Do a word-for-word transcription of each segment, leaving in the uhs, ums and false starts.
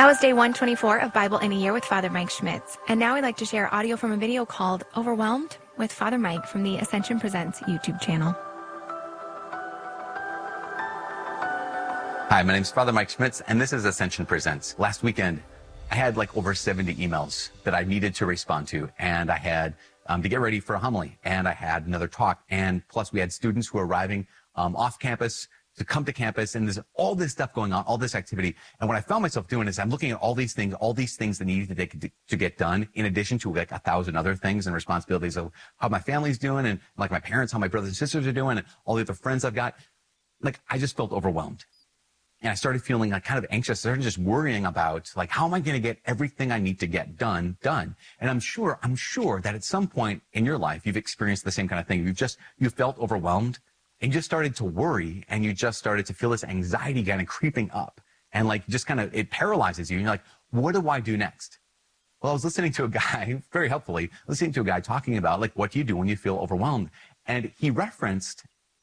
That was day one twenty-four of Bible in a Year with Father Mike Schmitz. And now I'd like to share audio from a video called Overwhelmed with Father Mike from the Ascension Presents YouTube channel. Hi, my name is Father Mike Schmitz, and this is Ascension Presents. Last weekend, I had like over seventy emails that I needed to respond to, and I had um, to get ready for a homily, and I had another talk, and plus we had students who were arriving um, off campus to come to campus, and there's all this stuff going on, all this activity. And what I found myself doing is I'm looking at all these things, all these things that needed to, take, to get done, in addition to like a thousand other things and responsibilities of how my family's doing, and like my parents, how my brothers and sisters are doing, and all the other friends I've got. Like, I just felt overwhelmed. And I started feeling like kind of anxious, started just worrying about like, how am I going to get everything I need to get done, done? And I'm sure, I'm sure that at some point in your life, you've experienced the same kind of thing. You've just, you felt overwhelmed. And you just started to worry, and you just started to feel this anxiety kind of creeping up, and like just kind of, it paralyzes you. And you're like, what do I do next? Well, I was listening to a guy, very helpfully, listening to a guy talking about like, what do you do when you feel overwhelmed? And he referenced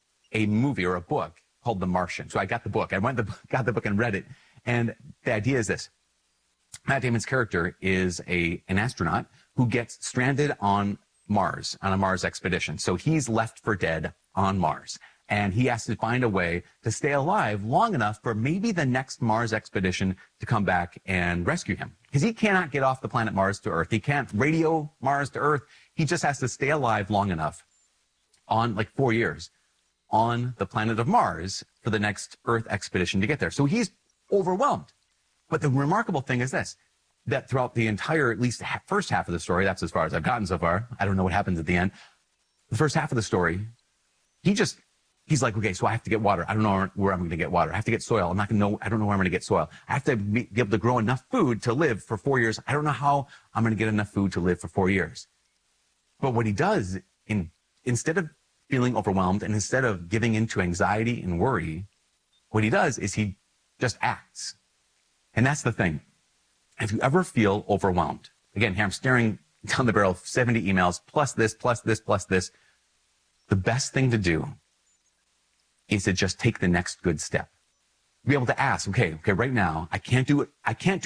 a movie or a book called The Martian. So I got the book, I went, the, got the book and read it. And the idea is this: Matt Damon's character is a, an astronaut who gets stranded on Mars, on a Mars expedition. So he's left for dead on Mars. And he has to find a way to stay alive long enough for maybe the next Mars expedition to come back and rescue him. Because he cannot get off the planet Mars to Earth. He can't radio Mars to Earth. He just has to stay alive long enough, on like four years, on the planet of Mars for the next Earth expedition to get there. So he's overwhelmed. But the remarkable thing is this, that throughout the entire, at least ha- first half of the story, that's as far as I've gotten so far, I don't know what happens at the end, the first half of the story, he just, he's like, okay, so I have to get water. I don't know where I'm going to get water. I have to get soil. I'm not going to know, I don't know where I'm going to get soil. I have to be, be able to grow enough food to live for four years. I don't know how I'm going to get enough food to live for four years. But what he does, in instead of feeling overwhelmed and instead of giving into anxiety and worry, what he does is he just acts. And that's the thing. If you ever feel overwhelmed, again, here I'm staring down the barrel of seventy emails, plus this, plus this, plus this, the best thing to do is to just take the next good step. Be able to ask, okay, okay, right now, I can't do it. I can't do